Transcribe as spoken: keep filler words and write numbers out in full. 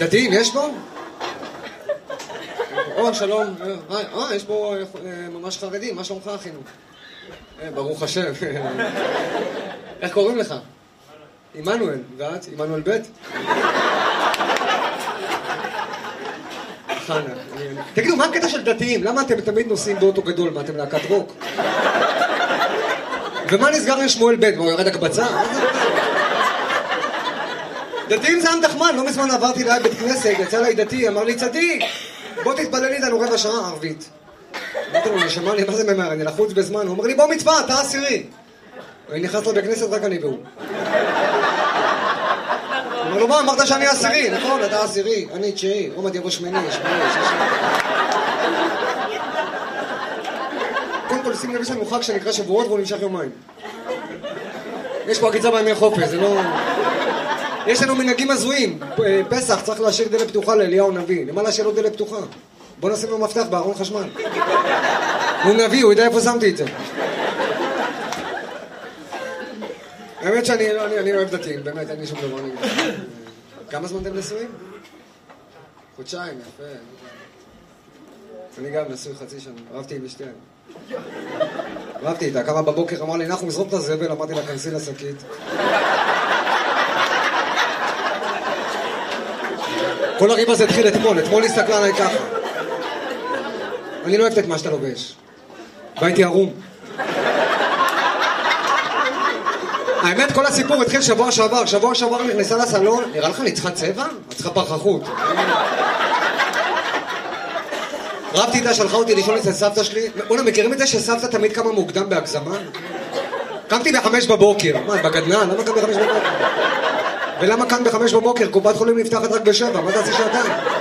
דתיים, יש פה? או, שלום. אה, יש פה ממש חרדים, מה שלומך, אחינו? ברוך השם. איך קוראים לך? עמנואל. ואת? עמנואל ב'? חנה. תגידו, מה הקטע של דתיים? למה אתם תמיד נוסעים באוטו גדול? מה, אתם להקת רוק? ומה נסגר לשמואל ב'? מה, הוא ירד הקבצה? דתיים זה עם דחמן, לא מזמן עברתי ליד בית כנסת, יצא לי דתי, אמר לי, צדיק, בוא תתפלל איתנו רבע שעה ערבית. אמרתי לו, נשמע לי, מה זה ממהר? אני לחוץ בזמן. הוא אומר לי, בוא מצווה, אתה עשירי. אני נכנס לו בכנסת, רק אני והוא. אמר לו, מה, אמרת שאני עשירי? נכון, אתה עשירי, אני תשיעי, עומד יבוא שמיני, שמיני, שישי. קודם כל, שים לב, יש לנו חג שנקרא שבועות והוא נמשך יומיים. יש פה עקיצה בימי חופש, זה לא... יש לנו מנהגים הזויים, פסח צריך להשאיר דלת פתוחה לאליהו נביא. למה להשאיר לו דלת פתוחה? בוא נשים לו מפתח בארון חשמל. הוא נביא, הוא יודע איפה שמתי את זה. האמת שאני לא, אני, אני אוהב דתיים, באמת, אין לי שום דבר. כמה זמן אתם נשואים? חודשיים, יפה. אני גם נשוי חצי שנה, אהבתי עם אשתי. אהבתי איתה, קמה בבוקר, אמר לי, אנחנו נזרוק את הזבל, אמרתי לה, כנסי לשקית. כל הריב הזה התחיל אתמול, אתמול הסתכלה עליי ככה. אני לא אוהבת את מה שאתה לובש. והייתי ערום. האמת, כל הסיפור התחיל שבוע שעבר. שבוע שעבר נכנסה לסלון, נראה לך אני צריכה צבע? את צריכה פרחחות. רבתי איתה, שלחה אותי לישון אצל סבתא שלי. בוא'נה, מכירים את זה שסבתא תמיד קמה מוקדם בהגזמה? קמתי בחמש בבוקר. מה, בגדנן? למה קם בחמש בבוקר? ולמה כאן בחמש בבוקר? קופת חולים נפתחת רק בשבע, מה תעשי שעתיים?